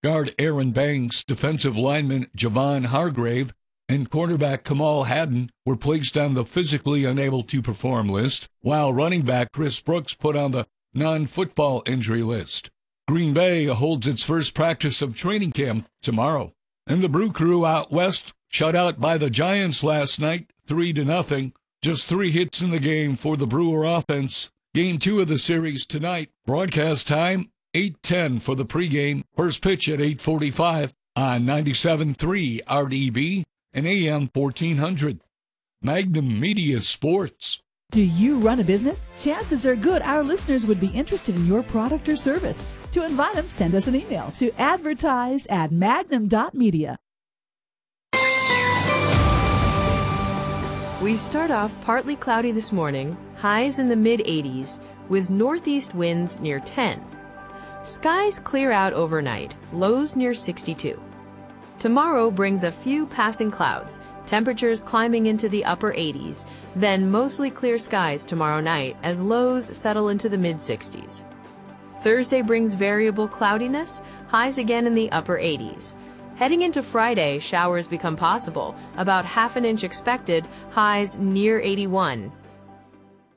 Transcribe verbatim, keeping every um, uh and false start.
Guard Aaron Banks, defensive lineman Javon Hargrave, and cornerback Kamal Haddon were placed on the physically unable to perform list, while running back Chris Brooks put on the non-football injury list. Green Bay holds its first practice of training camp tomorrow. And the Brew Crew out west shut out by the Giants last night, three to nothing. Just three hits in the game for the Brewer offense. Game two of the series tonight. Broadcast time, eight ten for the pregame. First pitch at eight forty-five on ninety-seven point three R D B and A M fourteen hundred. Magnum Media Sports. Do you run a business? Chances are good our listeners would be interested in your product or service. To invite them, send us an email to advertise at magnum dot media. We start off partly cloudy this morning, highs in the mid eighties, with northeast winds near ten. Skies clear out overnight, lows near sixty-two. Tomorrow brings a few passing clouds, temperatures climbing into the upper eighties, then mostly clear skies tomorrow night as lows settle into the mid sixties. Thursday brings variable cloudiness, highs again in the upper eighties. Heading into Friday, showers become possible, about half an inch expected, highs near eighty-one.